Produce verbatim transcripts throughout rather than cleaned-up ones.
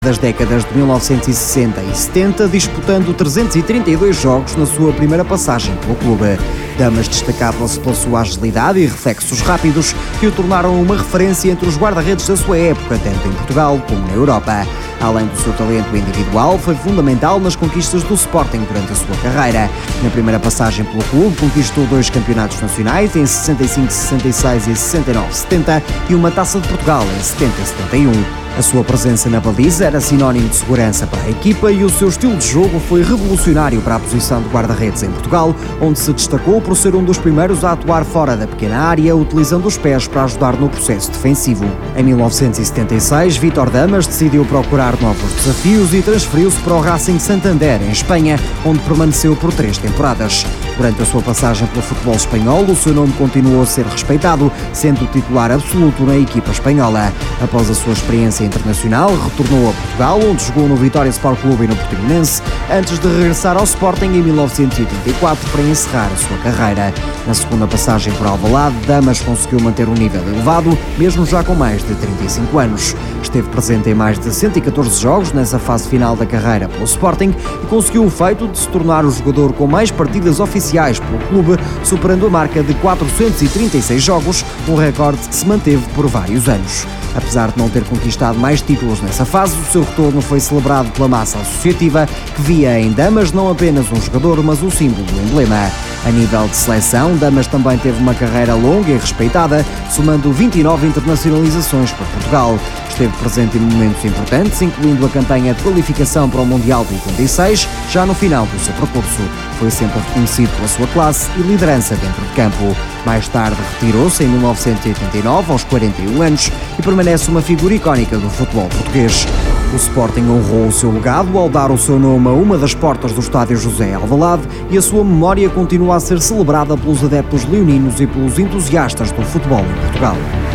das décadas de mil novecentos e sessenta e setenta, disputando trezentos e trinta e dois jogos na sua primeira passagem pelo clube. Damas destacavam-se pela sua agilidade e reflexos rápidos que o tornaram uma referência entre os guarda-redes da sua época, tanto em Portugal como na Europa. Além do seu talento individual, foi fundamental nas conquistas do Sporting durante a sua carreira. Na primeira passagem pelo clube, conquistou dois campeonatos nacionais em sessenta e cinco sessenta e seis e sessenta e nove setenta e uma Taça de Portugal em setenta e setenta e um. A sua presença na baliza era sinónimo de segurança para a equipa e o seu estilo de jogo foi revolucionário para a posição de guarda-redes em Portugal, onde se destacou por ser um dos primeiros a atuar fora da pequena área, utilizando os pés para ajudar no processo defensivo. Em mil novecentos e setenta e seis, Vítor Damas decidiu procurar novos desafios e transferiu-se para o Racing Santander, em Espanha, onde permaneceu por três temporadas. Durante a sua passagem pelo futebol espanhol, o seu nome continuou a ser respeitado, sendo titular absoluto na equipa espanhola. Após a sua experiência internacional, retornou a Portugal, onde jogou no Vitória Sport Clube e no Portimonense, antes de regressar ao Sporting em mil novecentos e oitenta e quatro para encerrar a sua carreira. Na segunda passagem por Alvalade, Damas conseguiu manter um nível elevado, mesmo já com mais de trinta e cinco anos. Esteve presente em mais de cento e catorze jogos nessa fase final da carreira pelo Sporting e conseguiu o feito de se tornar o jogador com mais partidas oficiais pelo clube, superando a marca de quatrocentos e trinta e seis jogos, um recorde que se manteve por vários anos. Apesar de não ter conquistado mais títulos nessa fase, o seu retorno foi celebrado pela massa associativa, que via em Damas não apenas um jogador, mas o símbolo do emblema. A nível de seleção, Damas também teve uma carreira longa e respeitada, somando vinte e nove internacionalizações para Portugal. Esteve presente em momentos importantes, incluindo a campanha de qualificação para o Mundial de oitenta e seis, já no final do seu percurso. Foi sempre reconhecido pela sua classe e liderança dentro de campo. Mais tarde retirou-se em mil novecentos e oitenta e nove, aos quarenta e um anos, e permanece uma figura icónica do futebol português. O Sporting honrou o seu legado ao dar o seu nome a uma das portas do estádio José Alvalade e a sua memória continua a ser celebrada pelos adeptos leoninos e pelos entusiastas do futebol em Portugal.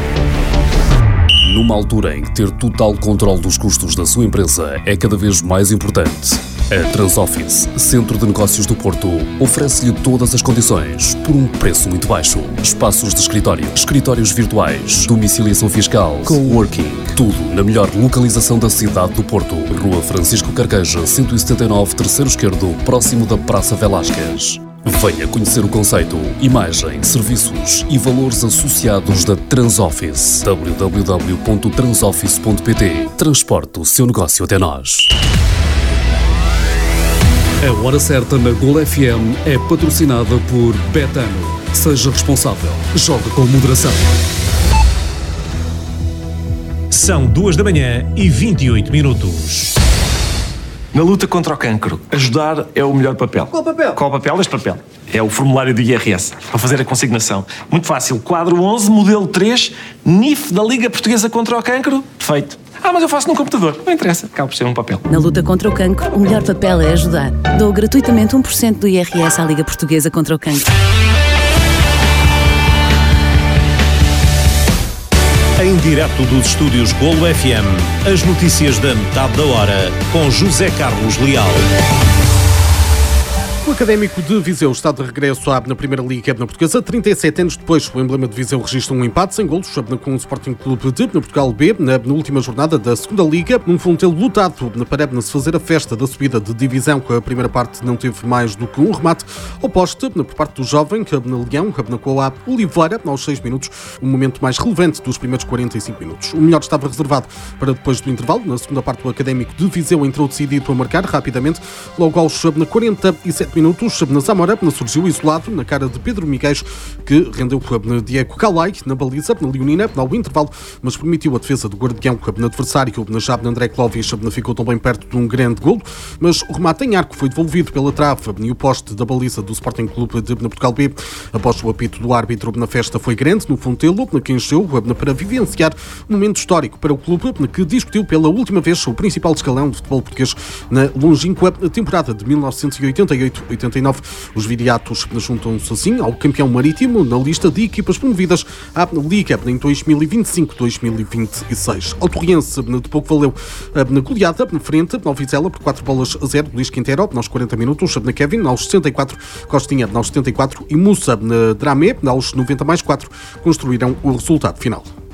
Numa altura em que ter total controle dos custos da sua empresa é cada vez mais importante, a Transoffice, Centro de Negócios do Porto, oferece-lhe todas as condições por um preço muito baixo. Espaços de escritório, escritórios virtuais, domiciliação fiscal, coworking, tudo na melhor localização da cidade do Porto. Rua Francisco Carqueja, cento e setenta e nove, terceiro esquerdo, próximo da Praça Velásquez. Venha conhecer o conceito, imagem, serviços e valores associados da Transoffice. w w w ponto transoffice ponto p t. Transporte o seu negócio até nós. A Hora Certa na Gol F M é patrocinada por Betano. Seja responsável. Jogue com moderação. São duas da manhã e vinte e oito minutos. Na luta contra o cancro, ajudar é o melhor papel. Qual papel? Qual papel? Este papel. É o formulário do I R S, para fazer a consignação. Muito fácil. Quadro onze, modelo três, N I F da Liga Portuguesa contra o Cancro. Feito. Ah, mas eu faço num computador. Não interessa. Acaba por ser um papel. Na luta contra o cancro, o melhor papel é ajudar. Dou gratuitamente um por cento do I R S à Liga Portuguesa contra o Cancro. Em direto dos estúdios Golo F M, as notícias da metade da hora, com José Carlos Leal. O Académico de Viseu está de regresso à, na Primeira Liga na Portuguesa. trinta e sete anos depois, o emblema de Viseu registra um empate sem golos com o Sporting Clube de na Portugal B, na, na última jornada da Segunda Liga, num Fontelo lutado para se fazer a festa da subida de divisão, que a primeira parte não teve mais do que um remate ao poste por parte do jovem, na Leão, na Coa Oliveira, aos seis minutos, o momento mais relevante dos primeiros quarenta e cinco minutos. O melhor estava reservado para depois do intervalo. Na segunda parte, o Académico de Viseu entrou decidido a marcar rapidamente, logo aos quarenta e sete minutos, na Zamora, surgiu isolado na cara de Pedro Miguel, que rendeu a Diego Calai na baliza, na Leonina, ao intervalo, mas permitiu a defesa do guardião no adversário, na Jab, André Clóvis, ficou também perto de um grande golo, mas o remate em arco foi devolvido pela trave e o poste da baliza do Sporting Clube de na Portugal B. Após o apito do árbitro, na festa foi grande no Fontelo, que encheu para vivenciar um momento histórico para o clube, que discutiu pela última vez o principal escalão de futebol português na longínqua temporada de mil novecentos e oitenta e oito oitenta e nove. Os viriatos juntam-se assim ao campeão marítimo na lista de equipas promovidas à Liga em dois mil e vinte e cinco dois mil e vinte e seis. Ao Torriense de pouco valeu na goleada, na frente ao Vizela por quatro bolas a zero. Luís Quintero aos quarenta minutos, na Kevin aos sessenta e quatro, Costinha aos setenta e quatro e Mussa na Dramé aos noventa mais quatro construíram o resultado final.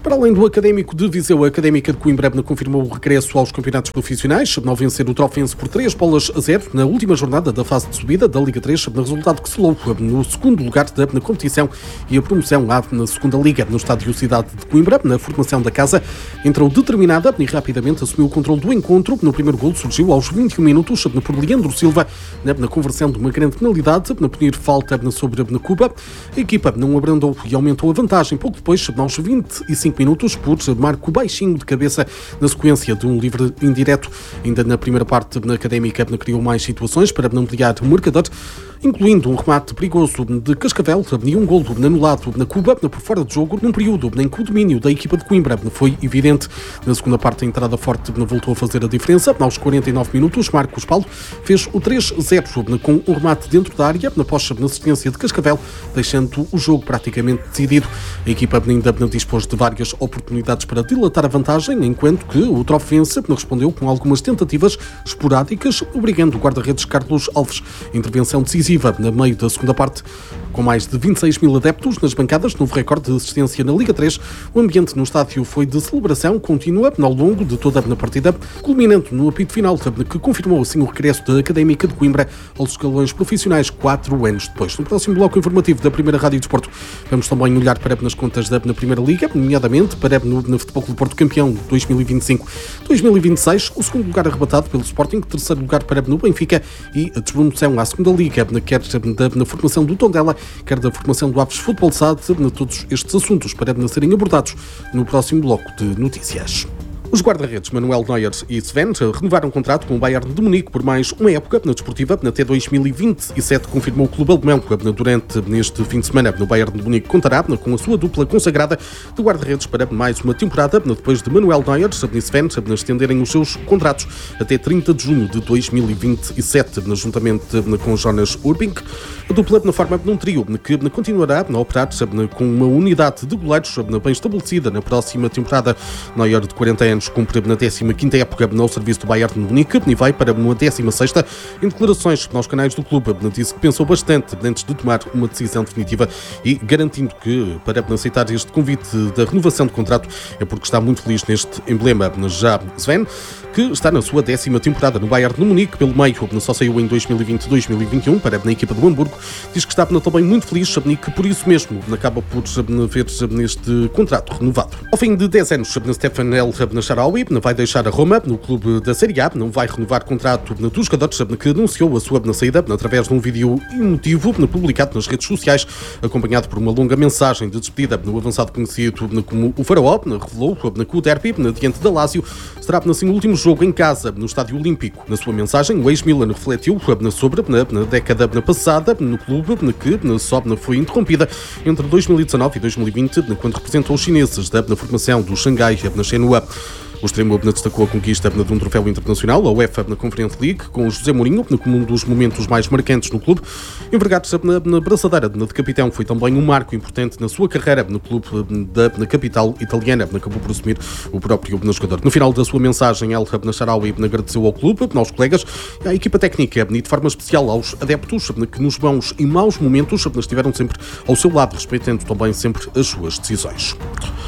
Para além do Académico de Viseu, a Académica de Coimbra confirmou o regresso aos campeonatos profissionais, ao vencer o Trofense por três bolas a zero na última jornada da fase de subida da Liga três, no resultado que selou no segundo lugar da na competição e a promoção à na segunda Liga. No estádio Cidade de Coimbra, na formação da casa, entrou determinada e rapidamente assumiu o controle do encontro. No primeiro golo surgiu aos vinte e um minutos por Leandro Silva, na conversão de uma grande penalidade, na punir falta sobre a Cuba. A equipa não abrandou e aumentou a vantagem pouco depois, aos vinte e cinco minutos, por Marco Baixinho de cabeça, na sequência de um livre indireto. Ainda na primeira parte, na Académica criou mais situações para ampliar o marcador, incluindo um remate perigoso de Cascavel e um golo anulado na Cuba, por fora de jogo, num período em que o domínio da equipa de Coimbra foi evidente. Na segunda parte, a entrada forte voltou a fazer a diferença. Aos quarenta e nove minutos, Marcos Paulo fez o três a zero com um remate dentro da área, após a assistência de Cascavel, deixando o jogo praticamente decidido. A equipa ainda dispôs de várias oportunidades para dilatar a vantagem, enquanto que o Trofense respondeu com algumas tentativas esporádicas, obrigando o guarda-redes Carlos Alves. Intervenção decisiva na meio da segunda parte. Com mais de vinte e seis mil adeptos nas bancadas, novo recorde de assistência na Liga três, o ambiente no estádio foi de celebração contínua ao longo de toda a partida, culminando no apito final, que confirmou assim o regresso da Académica de Coimbra aos escalões profissionais quatro anos depois. No próximo bloco informativo da Primeira Rádio de Porto, vamos também olhar para as contas da Primeira Liga, nomeadamente para no, no Futebol Clube Porto campeão de dois mil e vinte e cinco dois mil e vinte e seis, o segundo lugar arrebatado pelo Sporting, terceiro lugar para no Benfica e a despromoção à segunda Liga, quer na, na formação do Tondela, quer da formação do Aves Futebol S A D, todos estes assuntos para serem abordados no próximo bloco de notícias. Os guarda-redes Manuel Neuer e Sven renovaram um contrato com o Bayern de Munique por mais uma época na desportiva. Até dois mil e vinte e sete, confirmou o clube alemão. Durante neste fim de semana, no Bayern de Munique contará com a sua dupla consagrada de guarda-redes para mais uma temporada, depois de Manuel Neuer e Sven estenderem os seus contratos até trinta de junho de dois mil e vinte e sete, juntamente com Jonas Urbing. A dupla na forma de um trio que continuará a operar com uma unidade de goleiros bem estabelecida na próxima temporada. Neuer, de quarenta anos, cumpre na décima quinta época no serviço do Bayern de Munique e vai para uma décima sexta. Em declarações aos canais do clube, disse que pensou bastante antes de tomar uma decisão definitiva e garantindo que, para aceitar este convite da renovação de contrato, é porque está muito feliz neste emblema. Já Sven, que está na sua décima temporada no Bayern de Munique, pelo meio, só saiu em dois mil e vinte, dois mil e vinte e um para na equipa do Hamburgo, diz que está também muito feliz e que por isso mesmo acaba por ver neste contrato renovado. Ao fim de dez anos, Stefan El Shaarawy vai deixar a Roma no clube da Série A, não vai renovar contrato dos jogadores, que anunciou a sua saída através de um vídeo emotivo publicado nas redes sociais, acompanhado por uma longa mensagem de despedida. No avançado conhecido como o Faraó revelou que o derby diante da Lazio será assim o último jogo em casa no Estádio Olímpico. Na sua mensagem, o ex-Milan refletiu sobre na década passada no clube que só foi interrompida entre dois mil e dezanove e dois mil e vinte, quando representou os chineses da formação do Xangai na Shenhua. O extremo destacou a conquista de um troféu internacional, a UEFA na Conference League, com José Mourinho como um dos momentos mais marcantes no clube. Envergado na braçadeira de capitão, foi também um marco importante na sua carreira no clube da na capital italiana. Acabou por assumir o próprio jogador. No final da sua mensagem, El Shaarawy agradeceu ao clube, aos colegas e à equipa técnica e de forma especial aos adeptos que nos bons e maus momentos estiveram sempre ao seu lado, respeitando também sempre as suas decisões.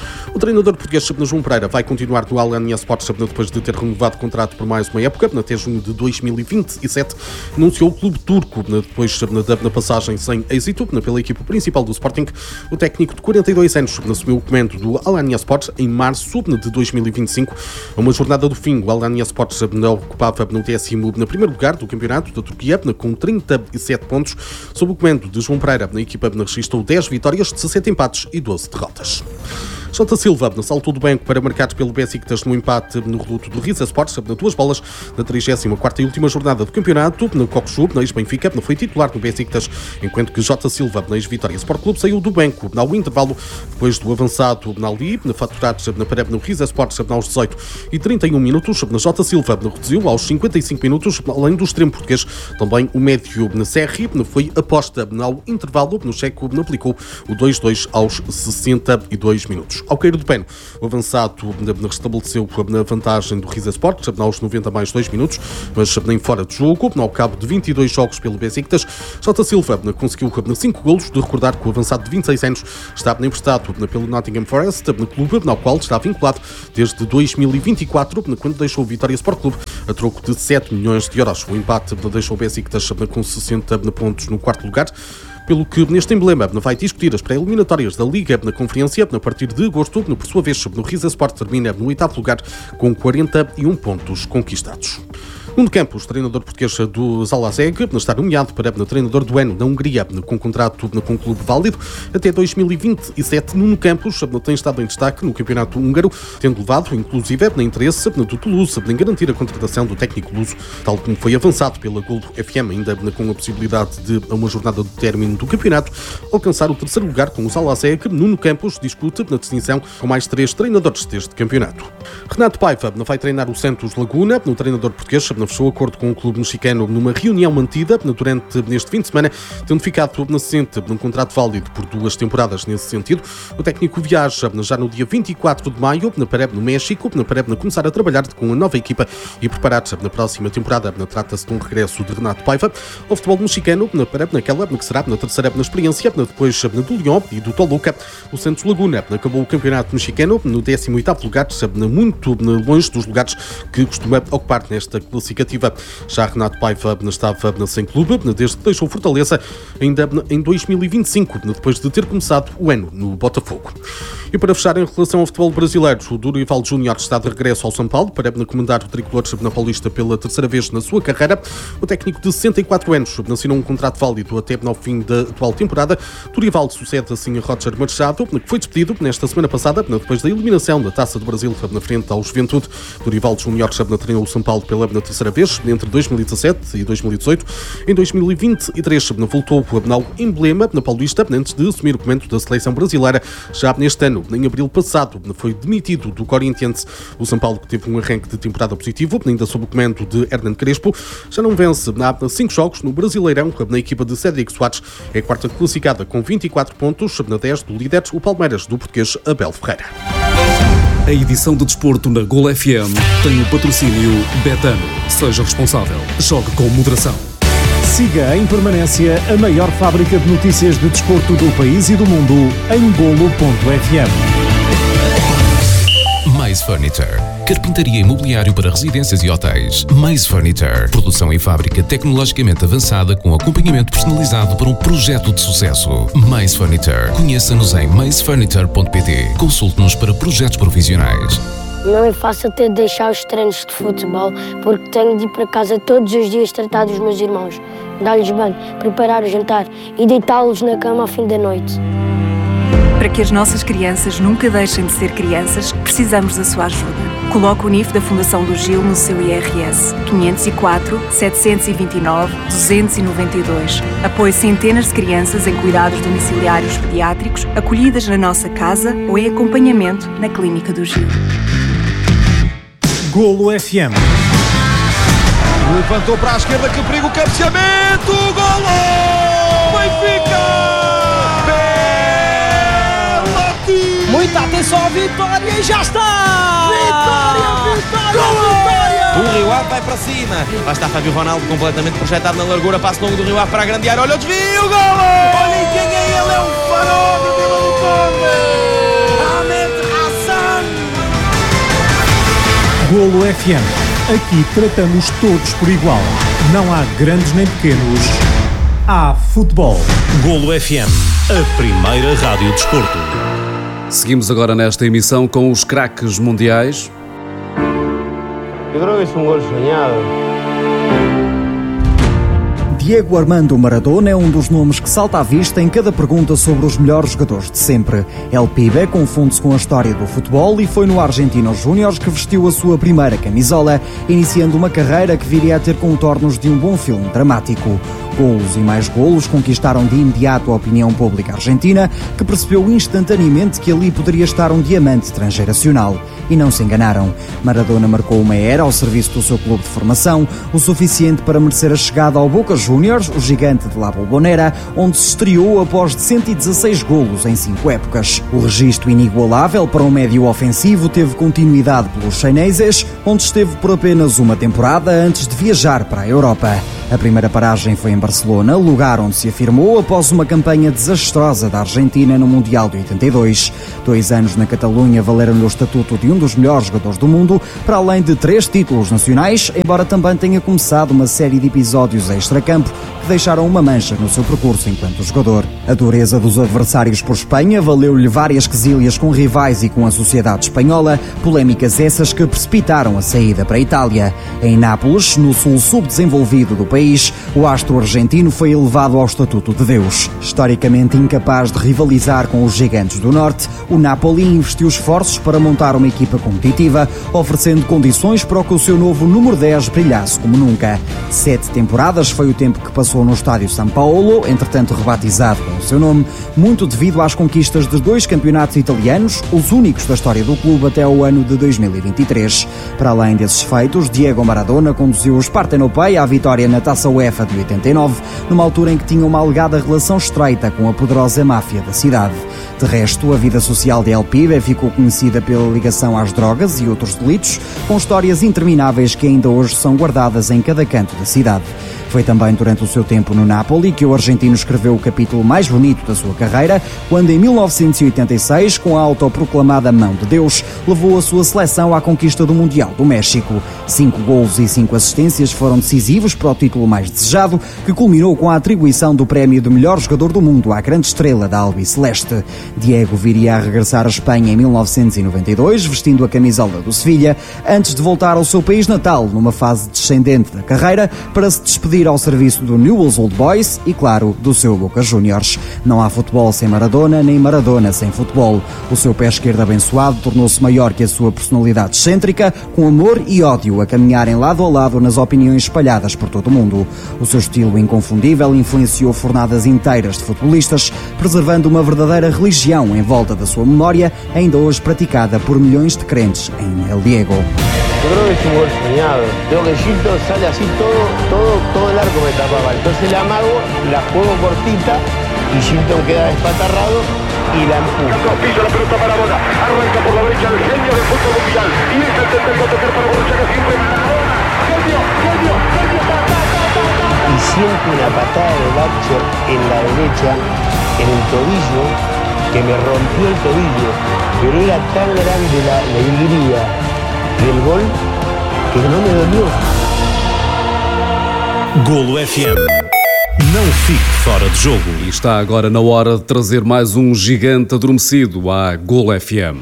O treinador português João Pereira vai continuar no Alanya Sports depois de ter renovado o contrato por mais uma época, até junho de dois mil e vinte e sete. Anunciou o clube turco, depois da passagem sem êxito pela equipa principal do Sporting. O técnico de quarenta e dois anos assumiu o comando do Alanya Sports em março de dois mil e vinte e cinco. A uma jornada do fim, o Alanya Sports ocupava no décimo primeiro lugar do campeonato da Turquia, com trinta e sete pontos. Sob o comando de João Pereira, a equipa registrou dez vitórias, dezessete empates e doze derrotas. Jota Silva saltou do banco para marcar pelo Besiktas no empate no reduto do Riza Sports, na duas bolas, na trigésima quarta e última jornada do campeonato. No Kokshu, na ex-Benfica, foi titular no Besiktas, enquanto que Jota Silva, na ex-Vitória Sport Clube, saiu do banco ao intervalo, depois do avançado na Ali, na faturado na Pareb no Riza Sports, aos dezoito e trinta e um minutos. Na Jota Silva reduziu aos cinquenta e cinco minutos, além do extremo português. Também o médio na Serri foi aposta ao intervalo, no Checo aplicou o dois a dois aos sessenta e dois minutos. minutos. Ao cair do pano, o avançado restabeleceu a vantagem do Rize Sport aos noventa mais dois minutos, mas nem fora de jogo. Ao cabo de vinte e dois jogos pelo Besiktas, Jota Silva conseguiu cinco golos. De recordar que o avançado de vinte e seis anos estava emprestado pelo Nottingham Forest, clube ao qual está vinculado desde dois mil e vinte e quatro, quando deixou o Vitória Sport Clube a troco de sete milhões de euros. O empate deixou o Besiktas com sessenta pontos no quarto lugar, pelo que neste emblema vai discutir as pré-eliminatórias da Liga na Conferência a partir de agosto. Por sua vez, no Rize Sport termina no oitavo lugar com quarenta e um pontos conquistados. Nuno Campos, treinador português do Zalazeg, está nomeado para treinador do ano na Hungria, com contrato com um clube válido até dois mil e vinte e sete. Nuno Campos tem estado em destaque no campeonato húngaro, tendo levado, inclusive, na interesse do Toulouse em garantir a contratação do técnico luso, tal como foi avançado pela Gol F M, ainda com a possibilidade de, a uma jornada do término do campeonato, alcançar o terceiro lugar com o Zalazeg. Nuno Campos discute na distinção com mais três treinadores deste campeonato. Renato Paiva vai treinar o Santos Laguna. O treinador português fechou acordo com o clube mexicano numa reunião mantida durante este fim de semana, tendo ficado assente num contrato válido por duas temporadas nesse sentido. O técnico viaja já no dia vinte e quatro de maio para no México, para começar a trabalhar com a nova equipa e preparar-se na próxima temporada. Trata-se de um regresso de Renato Paiva ao futebol mexicano, para naquela que será na terceira experiência, depois do Lyon e do Toluca. O Santos Laguna acabou o campeonato mexicano no décimo oitavo lugar, muito longe dos lugares que costuma ocupar nesta classificativa. Já Renato Paiva estava sem clube desde que deixou Fortaleza ainda em dois mil e vinte e cinco, depois de ter começado o ano no Botafogo. E para fechar, em relação ao futebol brasileiro, o Dorival Júnior está de regresso ao São Paulo para comandar o tricolor na Paulista pela terceira vez na sua carreira. O técnico de sessenta e quatro anos assinou um contrato válido até ao fim da atual temporada. Dorival sucede assim a Roger Machado, que foi despedido nesta semana passada depois da eliminação da Taça do Brasil na frente ao Juventude. Dorival Júnior treinou o São Paulo pela terceira vez entre dois mil e dezassete e dois mil e dezoito. Em dois mil e vinte e três voltou ao emblema na Paulista antes de assumir o comando da seleção brasileira. Já neste ano, em abril passado, foi demitido do Corinthians. O São Paulo, que teve um arranque de temporada positivo, ainda sob o comando de Hernan Crespo, já não vence há cinco jogos no Brasileirão. Na equipa de Cédric Soares é a quarta classificada com vinte e quatro pontos, na dez do líder, o Palmeiras, do português Abel Ferreira. A edição de desporto na Gol F M tem o patrocínio Betano. Seja responsável. Jogue com moderação. Siga em permanência a maior fábrica de notícias de desporto do país e do mundo em golo ponto f m. Mais Furniture. Carpintaria e mobiliário para residências e hotéis. Mais Furniture. Produção em fábrica tecnologicamente avançada com acompanhamento personalizado para um projeto de sucesso. Mais Furniture. Conheça-nos em mais furniture ponto p t. Consulte-nos para projetos profissionais. Não é fácil ter de deixar os treinos de futebol porque tenho de ir para casa todos os dias tratar dos meus irmãos, dar-lhes banho, preparar o jantar e deitá-los na cama ao fim da noite. Para que as nossas crianças nunca deixem de ser crianças, precisamos da sua ajuda. Coloque o N I F da Fundação do Gil no seu I R S. quinhentos e quatro, setecentos e vinte e nove, duzentos e noventa e dois. Apoie centenas de crianças em cuidados domiciliários pediátricos, acolhidas na nossa casa ou em acompanhamento na Clínica do Gil. Golo F M. Levantou para a esquerda, que perigo, o cabeceamento, golo! Benfica! Penalti! Muita atenção à vitória e já está! Vitória, vitória, golo! vitória! O Rio Ave vai para cima. Lá está Fábio Ronaldo completamente projetado na largura, passo longo do Rio Ave para a grande área, olha o desvio, golo! Olhem quem é ele, é o farol de Vila do Conde! Ahmed Hassan! Golo F M. Aqui tratamos todos por igual. Não há grandes nem pequenos. Há futebol. Golo F M, a primeira rádio desporto. Seguimos agora nesta emissão com os craques mundiais. Eu creo que es un gol soñado. Diego Armando Maradona é um dos nomes que salta à vista em cada pergunta sobre os melhores jogadores de sempre. El Pibe confunde-se com a história do futebol e foi no Argentinos Júniors que vestiu a sua primeira camisola, iniciando uma carreira que viria a ter contornos de um bom filme dramático. Golos e mais golos conquistaram de imediato a opinião pública argentina, que percebeu instantaneamente que ali poderia estar um diamante transgeracional. E não se enganaram. Maradona marcou uma era ao serviço do seu clube de formação, o suficiente para merecer a chegada ao Boca Juniors Júniors, o gigante de La Bombonera, onde se estreou após cento e dezasseis golos em cinco épocas. O registro inigualável para um médio ofensivo teve continuidade pelos chineses, onde esteve por apenas uma temporada antes de viajar para a Europa. A primeira paragem foi em Barcelona, lugar onde se afirmou após uma campanha desastrosa da Argentina no Mundial de oitenta e dois. Dois anos na Catalunha valeram-lhe o estatuto de um dos melhores jogadores do mundo, para além de três títulos nacionais, embora também tenha começado uma série de episódios extracampo que deixaram uma mancha no seu percurso enquanto jogador. A dureza dos adversários por Espanha valeu-lhe várias quesilhas com rivais e com a sociedade espanhola, polémicas essas que precipitaram a saída para a Itália. Em Nápoles, no sul subdesenvolvido do país, o astro argentino foi elevado ao estatuto de Deus. Historicamente incapaz de rivalizar com os gigantes do norte, o Napoli investiu esforços para montar uma equipa competitiva, oferecendo condições para que o seu novo número dez brilhasse como nunca. Sete temporadas foi o tempo que passou no estádio São Paulo, entretanto rebatizado com o seu nome, muito devido às conquistas de dois campeonatos italianos, os únicos da história do clube até o ano de dois mil e vinte e três. Para além desses feitos, Diego Maradona conduziu os Partenopei à vitória na Taça UEFA de oitenta e nove, numa altura em que tinha uma alegada relação estreita com a poderosa máfia da cidade. De resto, a vida social de El Pibe ficou conhecida pela ligação às drogas e outros delitos, com histórias intermináveis que ainda hoje são guardadas em cada canto da cidade. Foi também durante o seu tempo no Napoli que o argentino escreveu o capítulo mais bonito da sua carreira, quando em mil novecentos e oitenta e seis, com a autoproclamada Mão de Deus, levou a sua seleção à conquista do Mundial do México. Cinco golos e cinco assistências foram decisivos para o título mais desejado, que culminou com a atribuição do prémio de melhor jogador do mundo à grande estrela da albiceleste. Diego viria a regressar à Espanha em mil novecentos e noventa e dois, vestindo a camisola do Sevilha, antes de voltar ao seu país natal, numa fase descendente da carreira, para se despedir ao serviço do Newell's Old Boys e, claro, do seu Boca Juniors. Não há futebol sem Maradona, nem Maradona sem futebol. O seu pé esquerdo abençoado tornou-se maior que a sua personalidade excêntrica, com amor e ódio a caminharem lado a lado nas opiniões espalhadas por todo o mundo. O seu estilo inconfundível influenciou fornadas inteiras de futebolistas, preservando uma verdadeira religião em volta da sua memória, ainda hoje praticada por milhões de crentes em El Diego. Yo creo que es un gol soñado. Creo que Gilton sale así todo, todo, todo el arco me tapaba. Entonces la amago, la juego cortita y Gilton queda espatarrado y la empuja. Pisa la pelota para Maradona, arranca por la derecha el genio del fútbol mundial y es el tercero a tocar para Borruchaga siempre Maradona. Genio, genio, genio, ta, ta, ta, ta, ta. Y siento una patada de Batcher en la derecha, en el tobillo, que me rompió el tobillo, pero era tan grande la alegría del gol que no me dolió. Golo F M. Não fique fora de jogo. E está agora na hora de trazer mais um gigante adormecido à Golo F M.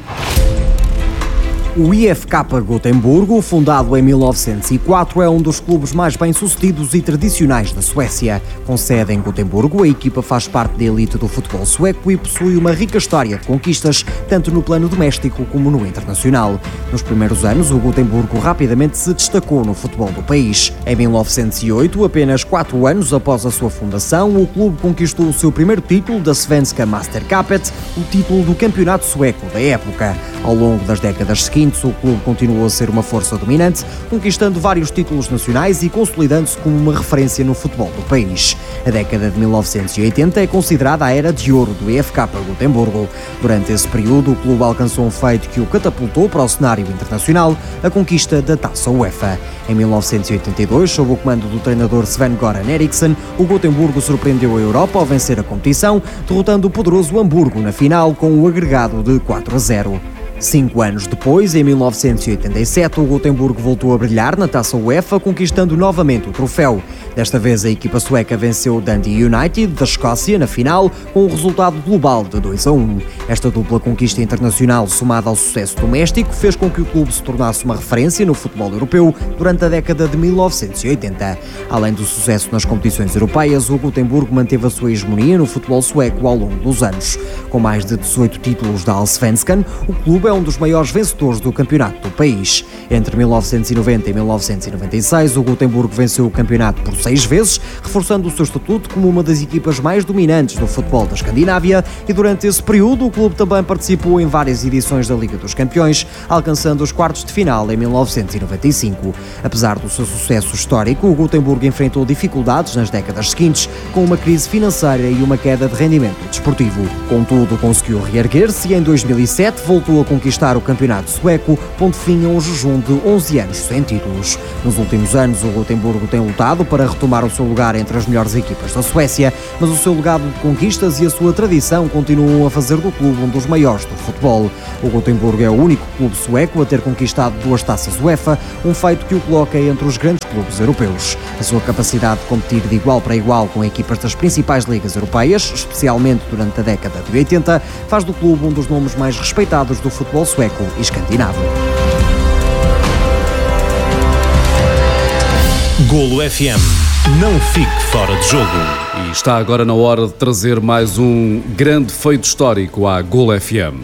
O I F K Gotemburgo, fundado em mil novecentos e quatro, é um dos clubes mais bem-sucedidos e tradicionais da Suécia. Com sede em Gotemburgo, a equipa faz parte da elite do futebol sueco e possui uma rica história de conquistas, tanto no plano doméstico como no internacional. Nos primeiros anos, o Gotemburgo rapidamente se destacou no futebol do país. Em mil novecentos e oito, apenas quatro anos após a sua fundação, o clube conquistou o seu primeiro título da Svenska Mästerskapet, o título do campeonato sueco da época. Ao longo das décadas seguintes, o clube continuou a ser uma força dominante, conquistando vários títulos nacionais e consolidando-se como uma referência no futebol do país. A década de mil novecentos e oitenta é considerada a era de ouro do I F K Gotemburgo. Durante esse período, o clube alcançou um feito que o catapultou para o cenário internacional, a conquista da Taça UEFA. Em mil novecentos e oitenta e dois, sob o comando do treinador Sven-Göran Eriksson, o Gotemburgo surpreendeu a Europa ao vencer a competição, derrotando o poderoso Hamburgo na final com um agregado de quatro a zero. Cinco anos depois, em mil novecentos e oitenta e sete, o Gotemburgo voltou a brilhar na Taça UEFA, conquistando novamente o troféu. Desta vez, a equipa sueca venceu o Dundee United, da Escócia, na final, com um resultado global de dois a um. Esta dupla conquista internacional, somada ao sucesso doméstico, fez com que o clube se tornasse uma referência no futebol europeu durante a década de mil novecentos e oitenta. Além do sucesso nas competições europeias, o Gotemburgo manteve a sua hegemonia no futebol sueco ao longo dos anos. Com mais de dezoito títulos da Allsvenskan, o clube clube é um dos maiores vencedores do campeonato do país. Entre mil novecentos e noventa e mil novecentos e noventa e seis, o Gotemburgo venceu o campeonato por seis vezes, reforçando o seu estatuto como uma das equipas mais dominantes do futebol da Escandinávia, e durante esse período o clube também participou em várias edições da Liga dos Campeões, alcançando os quartos de final em mil novecentos e noventa e cinco. Apesar do seu sucesso histórico, o Gotemburgo enfrentou dificuldades nas décadas seguintes, com uma crise financeira e uma queda de rendimento desportivo. Contudo, conseguiu reerguer-se e em dois mil e sete voltou a conquistar o campeonato sueco, pondo fim a um jejum de onze anos sem títulos. Nos últimos anos, o Gotemburgo tem lutado para retomar o seu lugar entre as melhores equipas da Suécia, mas o seu legado de conquistas e a sua tradição continuam a fazer do clube um dos maiores do futebol. O Gotemburgo é o único clube sueco a ter conquistado duas taças UEFA, um feito que o coloca entre os grandes clubes europeus. A sua capacidade de competir de igual para igual com equipas das principais ligas europeias, especialmente durante a década de oitenta, faz do clube um dos nomes mais respeitados do futebol sueco e escandinavo. Golo F M. Não fique fora de jogo. E está agora na hora de trazer mais um grande feito histórico à Golo F M.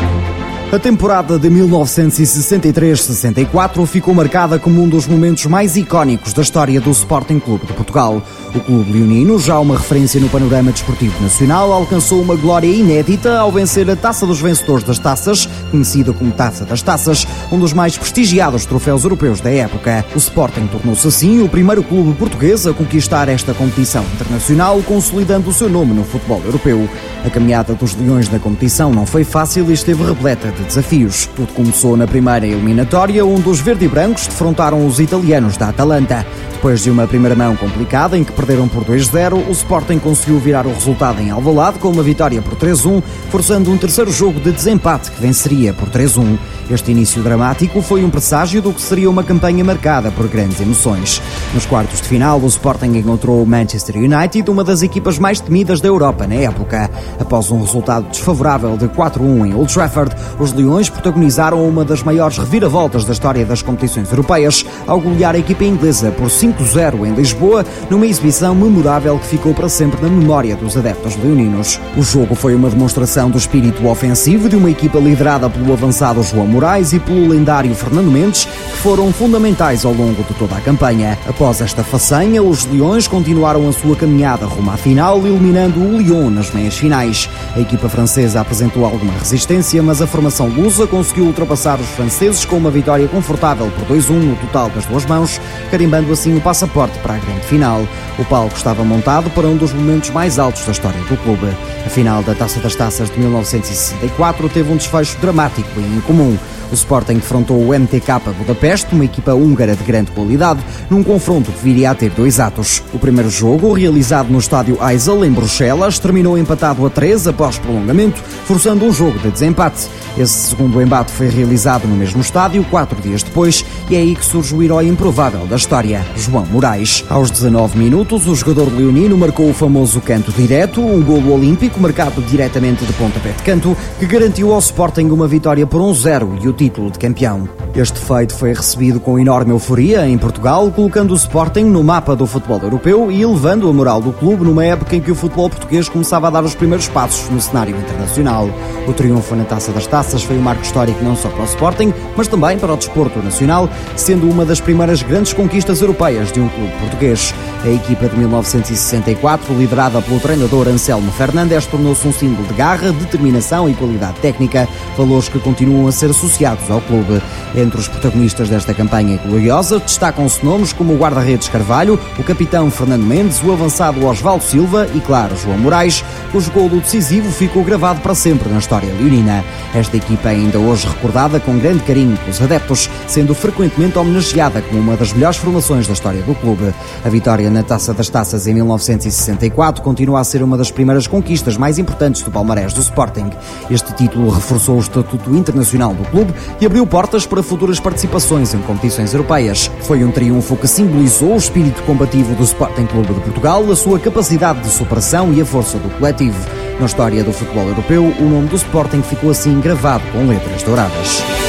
A temporada de mil novecentos e sessenta e três sessenta e quatro ficou marcada como um dos momentos mais icónicos da história do Sporting Clube de Portugal. O clube leonino, já uma referência no panorama desportivo nacional, alcançou uma glória inédita ao vencer a Taça dos Vencedores das Taças, conhecida como Taça das Taças, um dos mais prestigiados troféus europeus da época. O Sporting tornou-se assim o primeiro clube português a conquistar esta competição internacional, consolidando o seu nome no futebol europeu. A caminhada dos Leões na competição não foi fácil e esteve repleta de desafios. Tudo começou na primeira eliminatória, onde os verde e brancos defrontaram os italianos da Atalanta. Depois de uma primeira mão complicada, em que perderam por dois zero, o Sporting conseguiu virar o resultado em Alvalade com uma vitória por três um, forçando um terceiro jogo de desempate que venceria por três um. Este início dramático foi um presságio do que seria uma campanha marcada por grandes emoções. Nos quartos de final, o Sporting encontrou o Manchester United, uma das equipas mais temidas da Europa na época. Após um resultado desfavorável de quatro um em Old Trafford, os Leões protagonizaram uma das maiores reviravoltas da história das competições europeias, ao golear a equipa inglesa por cinco zero em Lisboa, numa exibição memorável que ficou para sempre na memória dos adeptos leoninos. O jogo foi uma demonstração do espírito ofensivo de uma equipa liderada pelo avançado João Morais e pelo lendário Fernando Mendes, que foram fundamentais ao longo de toda a campanha. Após esta façanha, os Leões continuaram a sua caminhada rumo à final, eliminando o Lyon nas meias finais. A equipa francesa apresentou alguma resistência, mas a formação lusa conseguiu ultrapassar os franceses com uma vitória confortável por dois um no total das duas mãos, carimbando assim o passaporte para a grande final. O palco estava montado para um dos momentos mais altos da história do clube. A final da Taça das Taças de mil novecentos e sessenta e quatro teve um desfecho dramático e incomum. O Sporting defrontou o M T K Budapeste, uma equipa húngara de grande qualidade, num confronto que viria a ter dois atos. O primeiro jogo, realizado no estádio Heysel, em Bruxelas, terminou empatado a três após prolongamento, forçando um jogo de desempate. Esse segundo embate foi realizado no mesmo estádio, quatro dias depois, e é aí que surge o herói improvável da história, João Morais. Aos dezanove minutos, o jogador leonino marcou o famoso canto direto, um golo olímpico marcado diretamente de pontapé de canto, que garantiu ao Sporting uma vitória por um zero e o título de campeão. Este feito foi recebido com enorme euforia em Portugal, colocando o Sporting no mapa do futebol europeu e elevando a moral do clube numa época em que o futebol português começava a dar os primeiros passos no cenário internacional. O triunfo na Taça das Taças foi um marco histórico não só para o Sporting, mas também para o desporto nacional, sendo uma das primeiras grandes conquistas europeias de um clube português. A equipa de mil novecentos e sessenta e quatro, liderada pelo treinador Anselmo Fernandes, tornou-se um símbolo de garra, determinação e qualidade técnica, valores que continuam a ser associados ao clube. Entre os protagonistas desta campanha gloriosa destacam-se nomes como o guarda-redes Carvalho, o capitão Fernando Mendes, o avançado Osvaldo Silva e, claro, João Morais, cujo golo decisivo ficou gravado para sempre na história leonina. Esta equipa é ainda hoje recordada com grande carinho pelos adeptos, sendo frequentemente homenageada como uma das melhores formações da história do clube. A vitória na Taça das Taças em mil novecentos e sessenta e quatro continua a ser uma das primeiras conquistas mais importantes do palmarés do Sporting. Este título reforçou o estatuto internacional do clube e abriu portas para futuras participações em competições europeias. Foi um triunfo que simbolizou o espírito combativo do Sporting Clube de Portugal, a sua capacidade de superação e a força do coletivo. Na história do futebol europeu, o nome do Sporting ficou assim gravado com letras douradas.